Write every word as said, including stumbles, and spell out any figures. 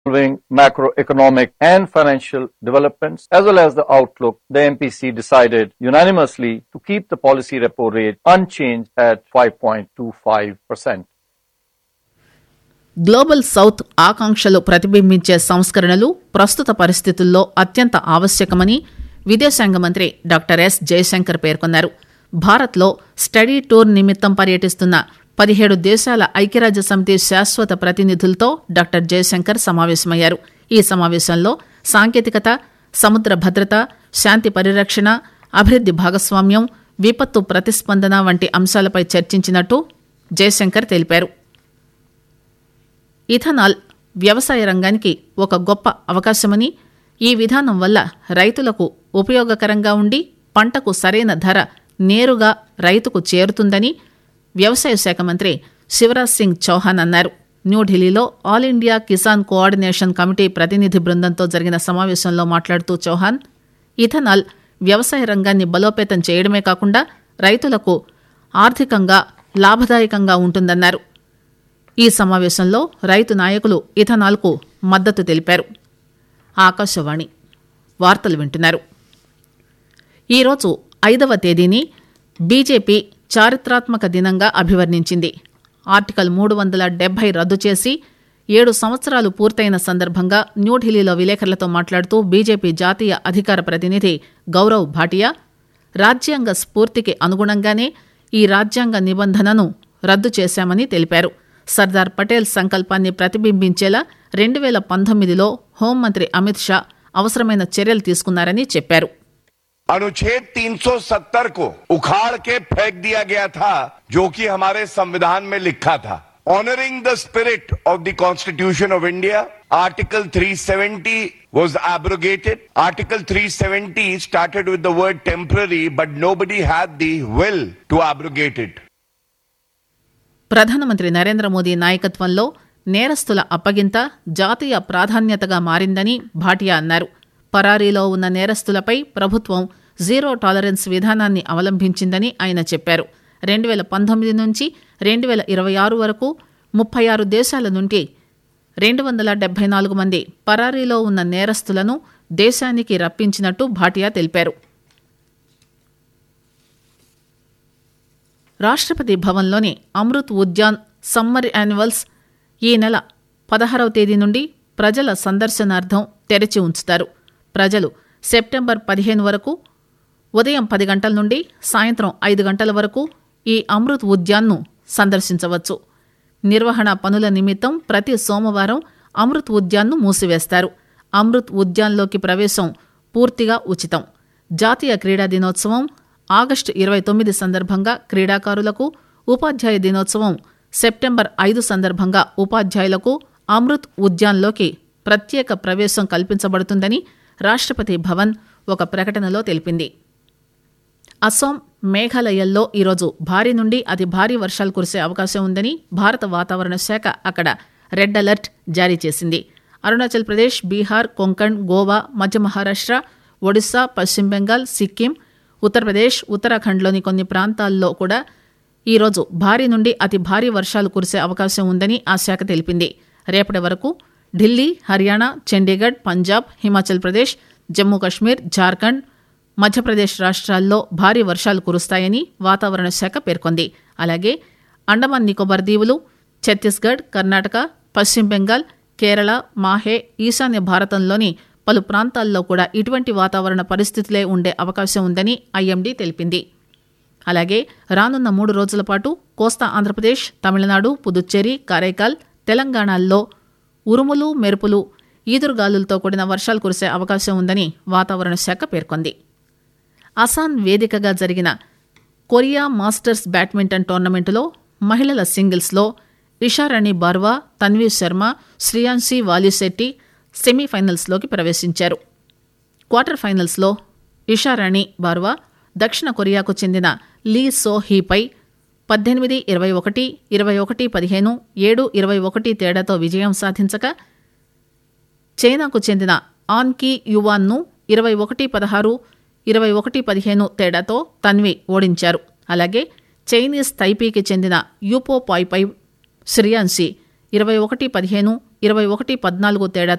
Following macroeconomic and financial developments as well as the outlook, the M P C decided unanimously to keep the policy repo rate unchanged at five point two five percent. Global south ఆకాంక్షలు ప్రతిబింబించే సంస్కరణలు ప్రస్తుత పరిస్థితుల్లో అత్యంత ఆవశ్యకమని విదేశాంగ మంత్రి doctor yes Jayashankar పేర్కొన్నారు. భారత్లో స్టడీ టూర్ నిమిత్తం పర్యటిస్తున్న పదిహేడు దేశాల ఐక్యరాజ్య సమితి శాశ్వత ప్రతినిధులతో డాక్టర్ జయశంకర్ సమావేశమయ్యారు. ఈ సమావేశంలో సాంకేతికత, సముద్ర భద్రత, శాంతి పరిరక్షణ, అభివృద్ది భాగస్వామ్యం, విపత్తు ప్రతిస్పందన వంటి అంశాలపై చర్చించినట్టు జయశంకర్ తెలిపారు. ఇథనాల్ వ్యవసాయ రంగానికి ఒక గొప్ప అవకాశమని, ఈ విధానం వల్ల రైతులకు ఉపయోగకరంగా ఉండి పంటకు సరైన ధర నేరుగా రైతుకు చేరుతుందని వ్యవసాయ శాఖ మంత్రి శివరాజ్ సింగ్ చౌహాన్ అన్నారు. న్యూఢిల్లీలో all India Kisan coordination committee ప్రతినిధి బృందంతో జరిగిన సమావేశంలో మాట్లాడుతూ చౌహాన్ ఇథనాల్ వ్యవసాయ రంగాన్ని బలోపేతం చేయడమే కాకుండా రైతులకు ఆర్థికంగా లాభదాయకంగా ఉంటుందన్నారు. ఈ సమావేశంలో రైతు నాయకులు ఇథనాల్కు మద్దతు తెలిపారు. ఆకాశవాణి వార్తలు వింటున్నారు. ఈరోజు ఐదవ తేదీని బీజేపీ చారిత్రాత్మక దినంగా అభివర్ణించింది. ఆర్టికల్ మూడు వందల డెబ్బై రద్దు చేసి ఏడు సంవత్సరాలు పూర్తయిన సందర్భంగా న్యూఢిల్లీలో విలేకరులతో మాట్లాడుతూ బీజేపీ జాతీయ అధికార ప్రతినిధి గౌరవ్ భాటియా రాజ్యాంగ స్ఫూర్తికి అనుగుణంగానే ఈ రాజ్యాంగ నిబంధనను రద్దు చేశామని తెలిపారు. సర్దార్ పటేల్ సంకల్పాన్ని ప్రతిబింబించేలా రెండు వేల పంతొమ్మిదిలో హోంమంత్రి అమిత్ షా అవసరమైన చర్యలు తీసుకున్నారని చెప్పారు. अनुच्छेद तीन सौ सत्तर को उखाड़ के फेंक दिया गया था, जो कि हमारे संविधान में लिखा था. Honoring the spirit of the Constitution of India, Article three seventy was abrogated. Article three seventy started with the word temporary, but nobody had the will to abrogate it. ప్రధానమంత్రి నరేంద్ర మోదీ నాయకత్వంలో నేరస్తుల అప్పగింత జాతీయ ప్రాధాన్యతగా మారిందని భాటియా అన్నారు. పరారీలో ఉన్న నేరస్తులపై ప్రభుత్వం జీరో టాలరెన్స్ విధానాన్ని అవలంబించిందని ఆయన చెప్పారు. రెండు వేల పంతొమ్మిది నుంచి రెండు వేల ఇరవై ఆరు వరకు ముప్పై ఆరు దేశాల నుండి రెండు వందల డెబ్బై నాలుగు మంది పరారీలో ఉన్న నేరస్తులను దేశానికి రప్పించినట్టు భాటియా తెలిపారు. రాష్ట్రపతి భవన్లోని అమృత్ ఉద్యాన్ సమ్మర్ యాన్యువల్స్ ఈ నెల పదహారవ తేదీ నుండి ప్రజల సందర్శనార్థం తెరిచి ఉంచుతారు. ప్రజలు సెప్టెంబర్ పదిహేను వరకు ఉదయం పది గంటల నుండి సాయంత్రం ఐదు గంటల వరకు ఈ అమృత్ ఉద్యాన్ను సందర్శించవచ్చు. నిర్వహణ పనుల నిమిత్తం ప్రతి సోమవారం అమృత్ ఉద్యాన్ను మూసివేస్తారు. అమృత్ ఉద్యాన్లోకి ప్రవేశం పూర్తిగా ఉచితం. జాతీయ క్రీడా దినోత్సవం ఆగస్టు ఇరవై తొమ్మిది సందర్భంగా క్రీడాకారులకు, ఉపాధ్యాయ దినోత్సవం సెప్టెంబర్ ఐదు సందర్భంగా ఉపాధ్యాయులకు అమృత్ ఉద్యాన్లోకి ప్రత్యేక ప్రవేశం కల్పించబడుతుందని రాష్ట్రపతి భవన్ ఒక ప్రకటనలో తెలిపింది. అస్సాం, మేఘాలయల్లో ఈరోజు భారీ నుండి అతి భారీ వర్షాలు కురిసే అవకాశం ఉందని భారత వాతావరణ శాఖ అక్కడ రెడ్ అలర్ట్ జారీ చేసింది. అరుణాచల్ ప్రదేశ్, బీహార్, కొంకణ్, గోవా, మధ్య మహారాష్ట్ర, ఒడిశా, పశ్చిమ బెంగాల్, సిక్కిం, ఉత్తరప్రదేశ్, ఉత్తరాఖండ్లోని కొన్ని ప్రాంతాల్లో కూడా ఈరోజు భారీ నుండి అతి భారీ వర్షాలు కురిసే అవకాశం ఉందని ఆ శాఖ తెలిపింది. రేపటి వరకు ఢిల్లీ, హర్యానా, చండీగఢ్, పంజాబ్, హిమాచల్ ప్రదేశ్, జమ్మూ కశ్మీర్, జార్ఖండ్, మధ్యప్రదేశ్ రాష్ట్రాల్లో భారీ వర్షాలు కురుస్తాయని వాతావరణ శాఖ పేర్కొంది. అలాగే అండమాన్ నికోబార్ దీవులు, ఛత్తీస్గఢ్, కర్ణాటక, పశ్చిమ బెంగాల్, కేరళ, మాహే, ఈశాన్య భారతంలోని పలు ప్రాంతాల్లో కూడా ఇటువంటి వాతావరణ పరిస్థితులే ఉండే అవకాశం ఉందని ఐఎండీ తెలిపింది. అలాగే రానున్న మూడు రోజుల పాటు కోస్తా ఆంధ్రప్రదేశ్, తమిళనాడు, పుదుచ్చేరి, కారైకాల్, తెలంగాణల్లో ఉరుములు, మెరుపులు, ఈదురుగాలులతో కూడిన వర్షాలు కురిసే అవకాశం ఉందని వాతావరణ శాఖ పేర్కొంది. అసాన్ వేదికగా జరిగిన కొరియా మాస్టర్స్ బ్యాడ్మింటన్ టోర్నమెంటులో మహిళల సింగిల్స్లో ఇషారాణి బార్వా, తన్వీ శర్మ, శ్రియాన్షి వాలిశెట్టి సెమీఫైనల్స్లోకి ప్రవేశించారు. క్వార్టర్ ఫైనల్స్లో ఇషారాణి బార్వా దక్షిణ కొరియాకు చెందిన లీ సో హీపై పద్దెనిమిది ఇరవై ఒకటి, ఇరవై ఒకటి పదిహేను, ఏడు ఇరవై ఒకటి తేడాతో విజయం సాధించగా చైనాకు చెందిన ఆన్కి యువాన్ను ఇరవై ఒకటి పదహారు, ఇరవై ఒకటి పదిహేను తేడాతో తన్వి ఓడించారు. అలాగే చైనీస్ తైపీకి చెందిన యూపో పాయ్పై శ్రియాన్షి ఇరవై ఒకటి పదిహేను, ఇరవై ఒకటి పద్నాలుగు తేడాతో